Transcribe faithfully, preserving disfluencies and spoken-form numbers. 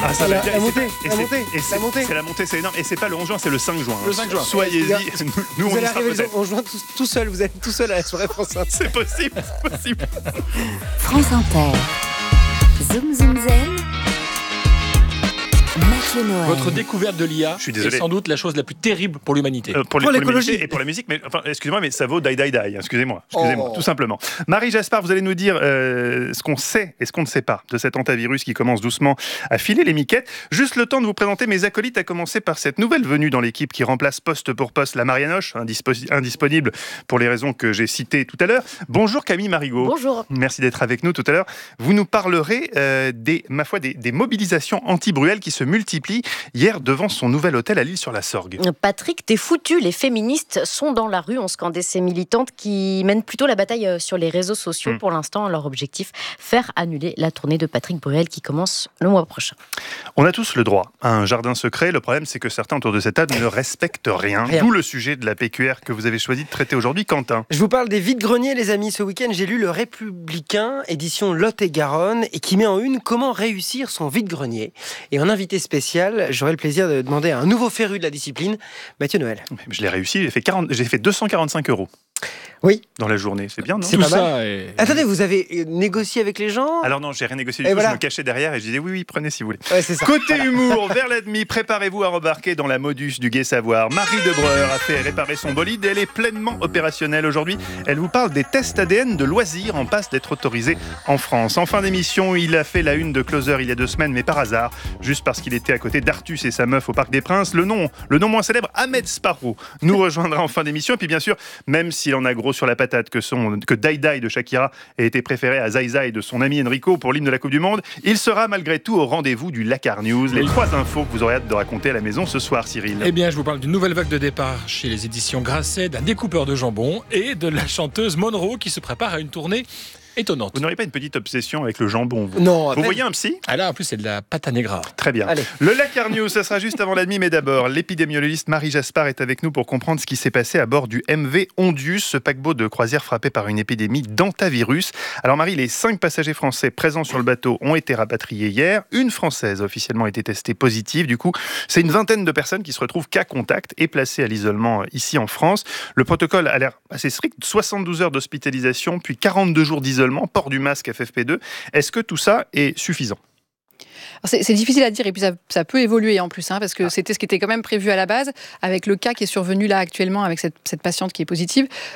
Ah, ça la, va être- la et montée, c'est- et la c'est- montée, et c'est- la montée. C'est la montée, c'est énorme. Et c'est pas le onze juin, c'est le cinq juin. hein. Le cinq juin. Soyez-y. Gars, Nous, Vous on y allez sera arriver, peut-être. on joint tout, tout seul, vous êtes tout seul à la soirée France Inter. C'est possible, c'est possible. France Inter. Zoom Zoom Zen. Mathieu Noël. Votre découverte de l'I A Je suis est désolé. sans doute la chose la plus terrible pour l'humanité. Euh, pour, les- Pour pour l'écologie. l'humanité et pour la musique, mais enfin, excusez-moi, mais ça vaut die die die. hein, Excusez-moi, excusez-moi, Oh. tout simplement. Marie Jaspard, vous allez nous dire euh, ce qu'on sait et ce qu'on ne sait pas de cet hantavirus qui commence doucement à filer les miquettes. Juste le temps de vous présenter mes acolytes, à commencer par cette nouvelle venue dans l'équipe qui remplace poste pour poste la Marianoche, indispo- indisponible pour les raisons que j'ai citées tout à l'heure. Bonjour Camille Marigot. Bonjour. Merci d'être avec nous tout à l'heure. Vous nous parlerez euh, des, ma foi, des, des mobilisations anti-Bruel qui se multiplient hier devant son nouvel hôtel à l'Île-sur-la-Sorgue. Patrick, t'es foutu. Les féministes sont dans la rue, ont scandé ces militantes qui mènent plutôt la bataille sur les réseaux sociaux. Mm. Pour l'instant, leur objectif, faire annuler la tournée de Patrick Bruel qui commence le mois prochain. On a tous le droit à un jardin secret. Le problème, c'est que certains autour de cette table ne respectent rien. Rien. D'où le sujet de la P Q R que vous avez choisi de traiter aujourd'hui, Quentin. Je vous parle des vides-greniers, les amis. Ce week-end, j'ai lu Le Républicain, édition Lot-et-Garonne, et qui met en une comment réussir son vide-grenier. Et en invité spécial, j'aurai le plaisir de demander à un nouveau féru de la discipline, Mathieu Noël. Je l'ai réussi, j'ai fait, quarante, j'ai fait deux cent quarante-cinq euros Oui. dans la journée. C'est bien, non C'est Tout pas mal. ça est... Attendez, vous avez euh, négocié avec les gens? Alors non, j'ai rien négocié Et du tout. voilà. Je me cachais derrière et je disais oui, oui, prenez si vous voulez. Ouais, c'est ça. Côté humour, vers la demi, préparez-vous à rembarquer dans la modus du gai savoir. Marie Debreur a fait réparer son bolide. Elle est pleinement opérationnelle aujourd'hui. Elle vous parle des tests A D N de loisirs en passe d'être autorisés en France. En fin d'émission, il a fait la une de Closer il y a deux semaines, mais par hasard, juste parce qu'il était à côté d'Artus et sa meuf au Parc des Princes. Le nom, le nom moins célèbre, Ahmed Sparrow, nous rejoindra en fin d'émission. Et puis bien sûr, même s'il en a gros sur la patate que son, que Die Die de Shakira a été préféré à Zai Zai de son ami Enrico pour l'hymne de la Coupe du Monde, il sera malgré tout au rendez-vous du Lakar News. Les Oui. trois infos que vous aurez hâte de raconter à la maison ce soir, Cyril. Eh bien, je vous parle d'une nouvelle vague de départ chez les éditions Grasset, d'un découpeur de jambon et de la chanteuse Monroe qui se prépare à une tournée étonnante. Vous n'aurez pas une petite obsession avec le jambon, vous Non, à Vous peine. voyez un psy? Ah là, en plus, c'est de la pâte à negra. Très bien. Allez. Le Lakar News, ça sera juste avant la demi, mais d'abord, l'épidémiologiste Marie Jaspard est avec nous pour comprendre ce qui s'est passé à bord du M V Ondius, ce paquebot de croisière frappé par une épidémie d'hantavirus. Alors Marie, les cinq passagers français présents sur le bateau ont été rapatriés hier. Une Française a officiellement été testée positive. Du coup, c'est une vingtaine de personnes qui se retrouvent cas contact et placées à l'isolement ici en France. Le protocole a l'air assez strict, soixante-douze heures d'hospitalisation, puis quarante-deux jours d'isolement, port du masque F F P deux. Est-ce que tout ça est suffisant? Alors, C'est c'est difficile à dire et puis ça, ça peut évoluer en plus, hein, parce que c'était ce qui était quand même prévu à la base, avec le cas qui est survenu là actuellement avec cette, cette patiente qui est positive.